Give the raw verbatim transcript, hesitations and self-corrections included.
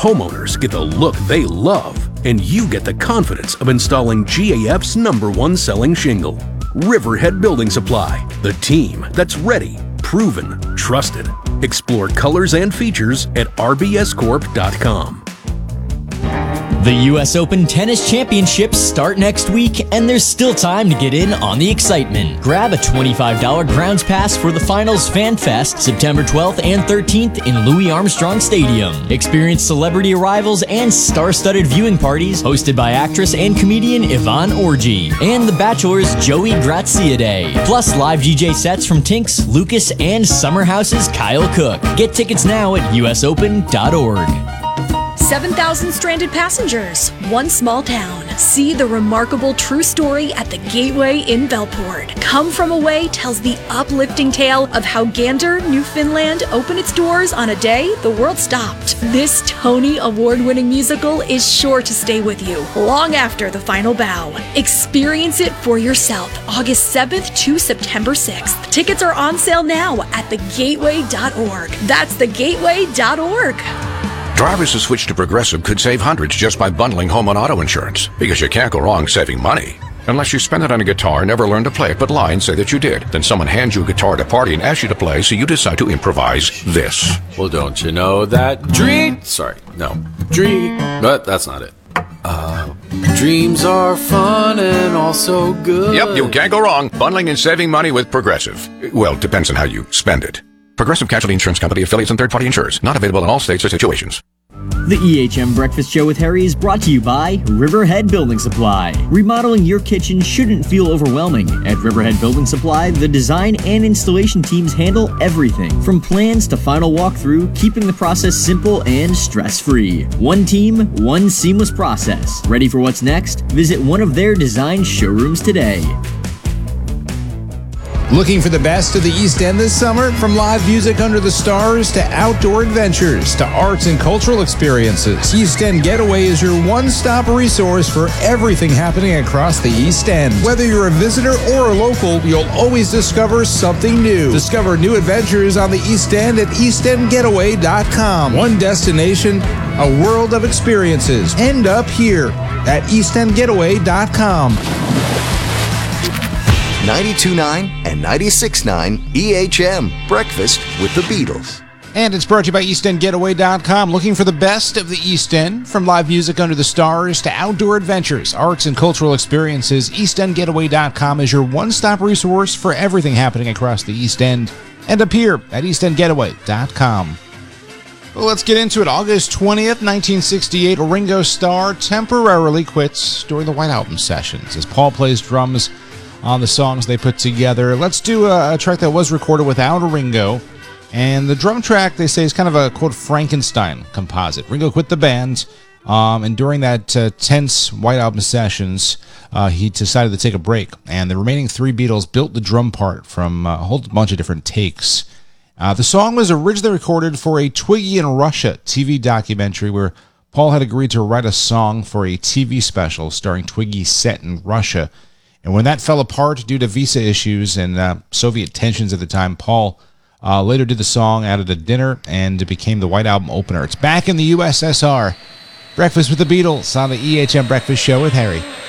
Homeowners get the look they love, and you get the confidence of installing G A F's number one selling shingle. Riverhead Building Supply, the team that's ready, proven, trusted. Explore colors and features at r b s corp dot com. The U S Open Tennis Championships start next week, and there's still time to get in on the excitement. Grab a twenty-five dollars grounds pass for the Finals Fan Fest, September twelfth and thirteenth in Louis Armstrong Stadium. Experience celebrity arrivals and star-studded viewing parties hosted by actress and comedian Yvonne Orji and The Bachelor's Joey Graziadei. Plus live D J sets from Tinks, Lucas, and Summer House's Kyle Cook. Get tickets now at u s open dot org. seven thousand stranded passengers, one small town. See the remarkable true story at the Gateway in Belport. Come From Away tells the uplifting tale of how Gander, Newfoundland opened its doors on a day the world stopped. This Tony Award-winning musical is sure to stay with you long after the final bow. Experience it for yourself August seventh to September sixth. Tickets are on sale now at the gateway dot org. That's the gateway dot org. Drivers who switch to Progressive could save hundreds just by bundling home and auto insurance, because you can't go wrong saving money. Unless you spend it on a guitar and never learn to play it but lie and say that you did. Then someone hands you a guitar at a party and asks you to play, so you decide to improvise this. Well, don't you know that dream... Sorry, no. Dream... But that's not it. Uh, dreams are fun and also good. Yep, you can't go wrong bundling and saving money with Progressive. Well, depends on how you spend it. Progressive Casualty Insurance Company, affiliates, and third-party insurers. Not available in all states or situations. The E H M Breakfast Show with Harry is brought to you by Riverhead Building Supply. Remodeling your kitchen shouldn't feel overwhelming. At Riverhead Building Supply, the design and installation teams handle everything, from plans to final walkthrough, keeping the process simple and stress-free. One team, one seamless process. Ready for what's next? Visit one of their design showrooms today. Looking for the best of the East End this summer? From live music under the stars to outdoor adventures to arts and cultural experiences, East End Getaway is your one-stop resource for everything happening across the East End. Whether you're a visitor or a local, you'll always discover something new. Discover new adventures on the East End at east end getaway dot com. One destination, a world of experiences. End up here at east end getaway dot com. ninety-two point nine and ninety-six point nine E H M, Breakfast with the Beatles. And it's brought to you by east end getaway dot com. Looking for the best of the East End? From live music under the stars to outdoor adventures, arts and cultural experiences, east end getaway dot com is your one-stop resource for everything happening across the East End. And up here at east end getaway dot com. Well, let's get into it. August twentieth, nineteen sixty-eight, Ringo Starr temporarily quits during the White Album sessions as Paul plays drums on the songs they put together. Let's do a, a track that was recorded without a Ringo. And the drum track, they say, is kind of a, quote, Frankenstein composite. Ringo quit the band, um, and during that uh, tense White Album sessions, uh, he decided to take a break. And the remaining three Beatles built the drum part from a whole bunch of different takes. Uh, the song was originally recorded for a Twiggy in Russia T V documentary where Paul had agreed to write a song for a T V special starring Twiggy set in Russia. And when that fell apart due to visa issues and uh, Soviet tensions at the time, Paul uh, later did the song out at a dinner, and it became the White Album opener. It's back in the U S S R. Breakfast with the Beatles on the E H M Breakfast Show with Harry.